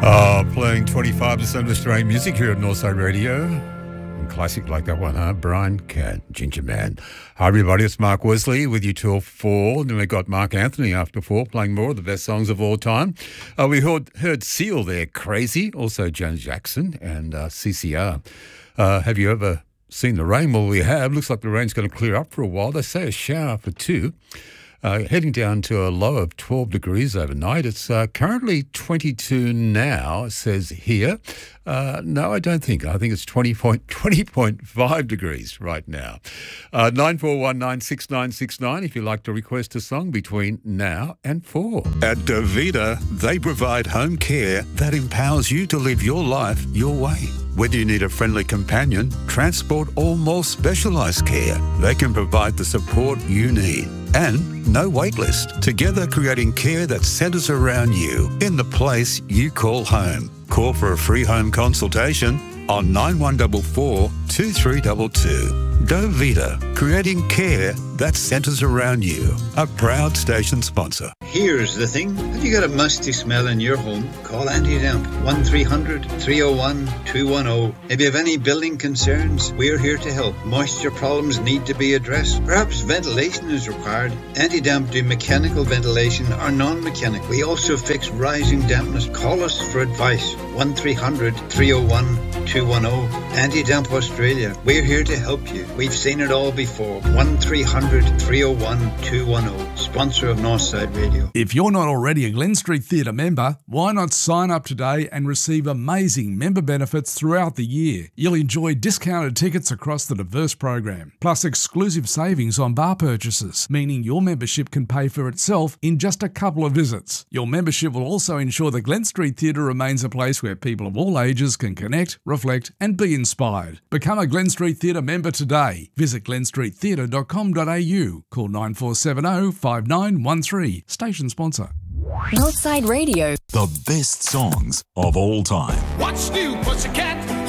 Playing 25% of Australian music here at Northside Radio. And classic like that one, huh? Brian Cat, Ginger Man. Hi, everybody. It's Mark Wesley with you till 4. Then we got Mark Anthony after 4 playing more of the best songs of all time. We heard Seal there, Crazy. Also Janet Jackson and CCR. Have you ever seen the rain? Well, we have. Looks like the rain's going to clear up for a while. They say a shower for 2. Heading down to a low of 12 degrees overnight. It's currently 22 now, it says here. No, I don't think. I think it's 20.5 degrees right now. 94196969 if you'd like to request a song between now and 4. At Davida, they provide home care that empowers you to live your life your way. Whether you need a friendly companion, transport or more specialised care, they can provide the support you need. And no wait list. Together creating care that centres around you in the place you call home. Call for a free home consultation on 9144 2322. Davida, creating care that centres around you. A proud station sponsor. Here's the thing. Have you got a musty smell in your home? Call Anti-Damp 1300-301-210. If you have any building concerns, we're here to help. Moisture problems need to be addressed. Perhaps ventilation is required. Anti-Damp do mechanical ventilation or non-mechanical. We also fix rising dampness. Call us for advice. 1300-301-210. Anti-Damp Australia. We're here to help you. We've seen it all before. 1300-301-210. Sponsor of Northside Radio. If you're not already a Glen Street Theatre member, why not sign up today and receive amazing member benefits throughout the year? You'll enjoy discounted tickets across the diverse program, plus exclusive savings on bar purchases, meaning your membership can pay for itself in just a couple of visits. Your membership will also ensure the Glen Street Theatre remains a place where people of all ages can connect, reflect and be inspired. Become a Glen Street Theatre member today. Visit glenstreettheatre.com.au. Call 9470 5913. Station sponsor. Northside Radio. The best songs of all time. What's new, pussycat?